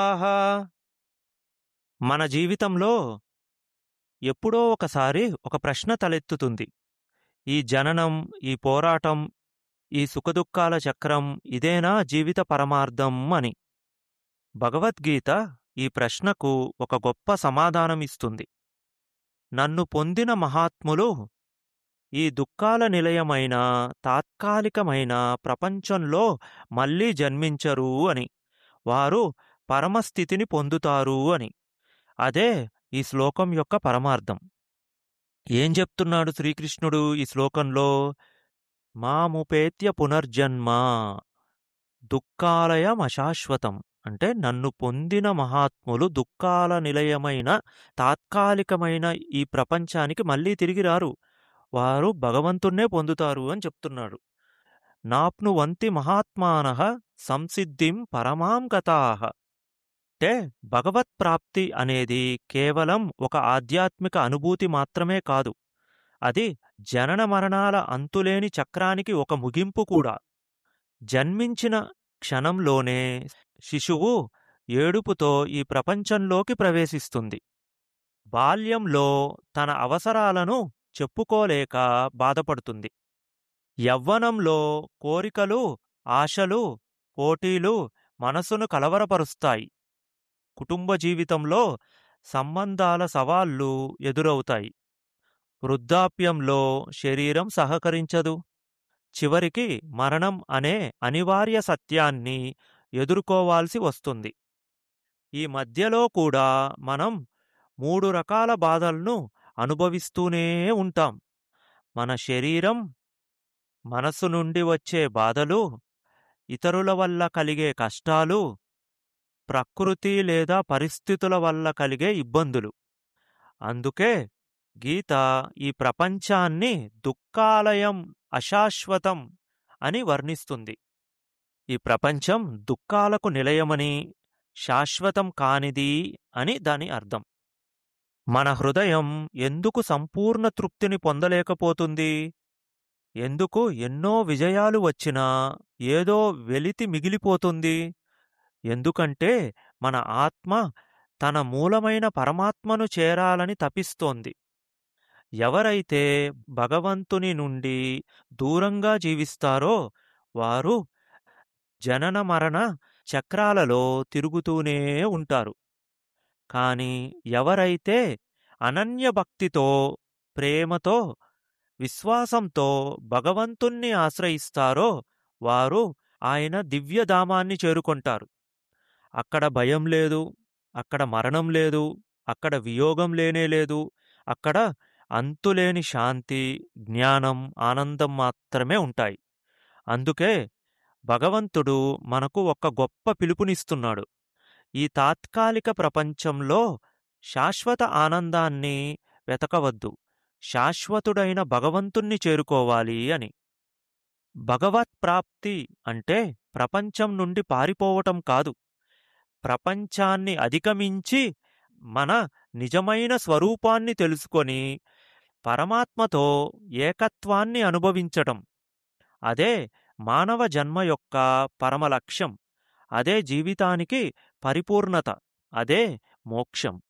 మన జీవితంలో ఎప్పుడో ఒకసారి ఒక ప్రశ్న తలెత్తుతుంది. ఈ జననం, ఈ పోరాటం, ఈ సుఖదుఖాల చక్రం ఇదేనా జీవిత పరమార్థం అని. భగవద్గీత ఈ ప్రశ్నకు ఒక గొప్ప సమాధానమిస్తుంది. నన్ను పొందిన మహాత్ములు ఈ దుఃఖాల నిలయమైన తాత్కాలికమైన ప్రపంచంలో మళ్ళీ జన్మించరు అని. వారు పరమస్థితిని పొందుతారు అని. అదే ఈ శ్లోకం యొక్క పరమార్థం. ఏం చెప్తున్నాడు శ్రీకృష్ణుడు ఈ శ్లోకంలో? మాముపేత్య పునర్జన్మ దుఃఖాలయమశాశ్వతం. అంటే నన్ను పొందిన మహాత్ములు దుఃఖాల నిలయమైన తాత్కాలికమైన ఈ ప్రపంచానికి మళ్ళీ తిరిగి రారు. వారు భగవంతుణ్ణే పొందుతారు అని చెప్తున్నాడు. నాప్నువంతి మహాత్మానః సంసిద్ధిం పరమాం గతాః. అంటే భగవత్ప్రాప్తి అనేది కేవలం ఒక ఆధ్యాత్మిక అనుభూతి మాత్రమే కాదు. అది జనన మరణాల అంతులేని చక్రానికి ఒక ముగింపు కూడా. జన్మించిన క్షణంలోనే శిశువు ఏడుపుతో ఈ ప్రపంచంలోకి ప్రవేశిస్తుంది. బాల్యంలో తన అవసరాలను చెప్పుకోలేక బాధపడుతుంది. యవ్వనంలో కోరికలు, ఆశలు, పోటీలు మనసును కలవరపరుస్తాయి. కుటుంబ జీవితంలో సంబంధాల సవాళ్లు ఎదురవుతాయి. వృద్ధాప్యంలో శరీరం సహకరించదు. చివరికి మరణం అనే అనివార్య సత్యాన్ని ఎదుర్కోవాల్సి వస్తుంది. ఈ మధ్యలో కూడా మనం 3 రకాల బాధలను అనుభవిస్తూనే ఉంటాం. మన శరీరం, మనసు నుండి వచ్చే బాధలు, ఇతరుల వల్ల కలిగే కష్టాలు, ప్రకృతి లేదా పరిస్థితుల వల్ల కలిగే ఇబ్బందులు. అందుకే గీత ఈ ప్రపంచాన్ని దుఃఖాలయం, అశాశ్వతం అని వర్ణిస్తుంది. ఈ ప్రపంచం దుఃఖాలకు నిలయమని, శాశ్వతం కానిది అని దాని అర్థం. మన హృదయం ఎందుకు సంపూర్ణ తృప్తిని పొందలేకపోతుంది? ఎందుకు ఎన్నో విజయాలు వచ్చినా ఏదో వెలితి మిగిలిపోతుంది? ఎందుకంటే మన ఆత్మ తన మూలమైన పరమాత్మను చేరాలని తపిస్తోంది. ఎవరైతే భగవంతుని నుండి దూరంగా జీవిస్తారో వారు జనన మరణ చక్రాలలో తిరుగుతూనే ఉంటారు. కాని ఎవరైతే అనన్యభక్తితో, ప్రేమతో, విశ్వాసంతో భగవంతుణ్ణి ఆశ్రయిస్తారో వారు ఆయన దివ్యధామాన్ని చేరుకొంటారు. అక్కడ భయం లేదు, అక్కడ మరణం లేదు, అక్కడ వియోగం లేనేలేదు. అక్కడ అంతులేని శాంతి, జ్ఞానం, ఆనందం మాత్రమే ఉంటాయి. అందుకే భగవంతుడు మనకు ఒక గొప్ప పిలుపునిస్తున్నాడు. ఈ తాత్కాలిక ప్రపంచంలో శాశ్వత ఆనందాన్ని వెతకవద్దు, శాశ్వతుడైన భగవంతుణ్ణి చేరుకోవాలి అని. భగవత్ప్రాప్తి అంటే ప్రపంచం నుండి పారిపోవటం కాదు, ప్రపంచాన్ని అధిగమించి మన నిజమైన స్వరూపాన్ని తెలుసుకొని పరమాత్మతో ఏకత్వాన్ని అనుభవించటం. అదే మానవ జన్మ యొక్క పరమ లక్ష్యం. అదే జీవితానికి పరిపూర్ణత. అదే మోక్షం.